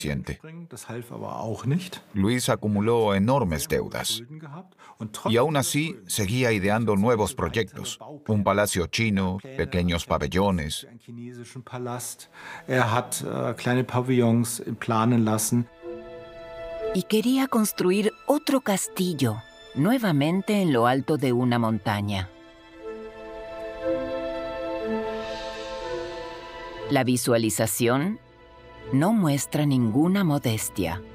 Das half aber auch nicht. Luis acumuló enormes deudas y aún así seguía ideando nuevos proyectos. Un palacio chino, pequeños pabellones. Einen chinesischen Palast. Hat kleine Pavillons planen lassen. Y quería construir otro castillo, nuevamente en lo alto de una montaña. La visualización no muestra ninguna modestia.